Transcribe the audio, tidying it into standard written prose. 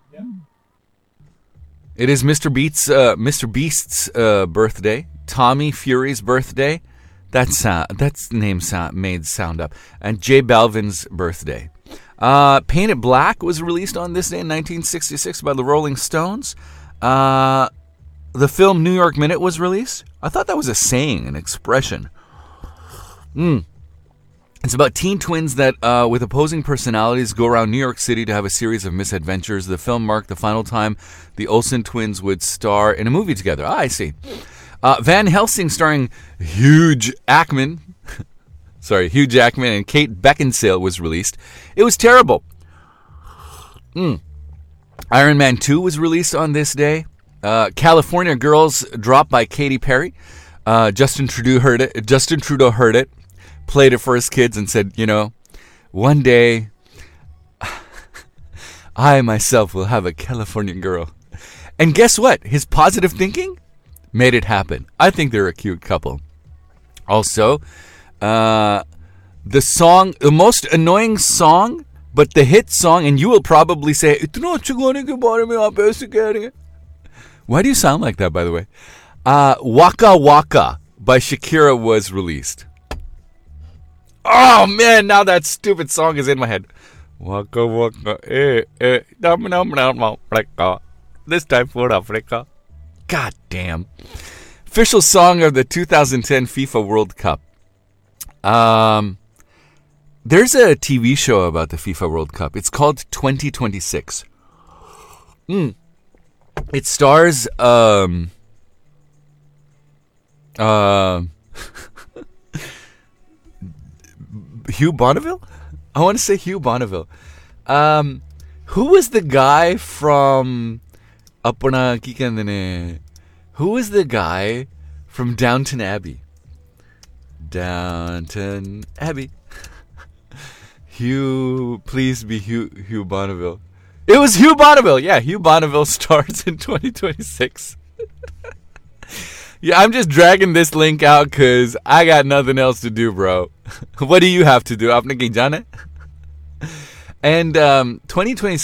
It is Mr. Beast's birthday. Tommy Fury's birthday. That's name made sound up. And J Balvin's birthday. Paint It Black was released on this day in 1966 by the Rolling Stones. The film New York Minute was released. I thought that was a saying, an expression. It's about teen twins that, with opposing personalities, go around New York City to have a series of misadventures. The film marked the final time the Olsen twins would star in a movie together. I see. Van Helsing starring Hugh Jackman and Kate Beckinsale was released. It was terrible. Iron Man 2 was released on this day. California Girls dropped by Katy Perry. Justin Trudeau heard it, played it for his kids and said, one day I myself will have a California girl. And guess what? His positive thinking made it happen. I think they're a cute couple. Also, the most annoying song, but the hit song, and you will probably say, why do you sound like that, by the way? Waka Waka by Shakira was released. Oh, man, now that stupid song is in my head. Waka Waka, this time for Africa. God damn. Official song of the 2010 FIFA World Cup. There's a TV show about the FIFA World Cup. It's called 2026. It stars Hugh Bonneville? I want to say Hugh Bonneville. Who was the guy from Who was the guy from Downton Abbey? Downton Abbey. Please be Hugh Bonneville. It was Hugh Bonneville. Yeah, Hugh Bonneville stars in 2026. Yeah, I'm just dragging this link out because I got nothing else to do, bro. What do you have to do? And 2026